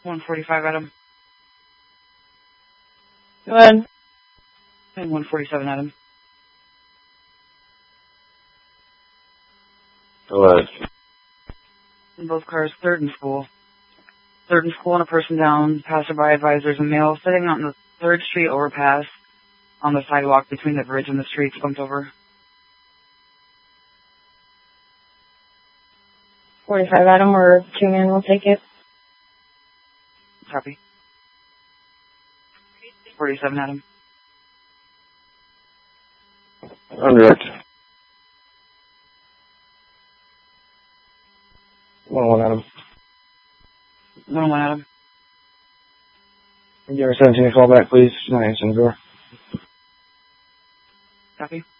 145, Adam. Go ahead. And 147, Adam. Go ahead. In both cars, 3rd and school. 3rd and school and a person down. Passerby advisors, a male sitting on the 3rd Street overpass on the sidewalk between the bridge and the street, slumped over. 45, Adam, or 2-man will take it. Copy. 47, Adam. On direct. 1-1, Adam. 1-1, Adam. Give her 17 a call back, please. She's not answering the door. Copy.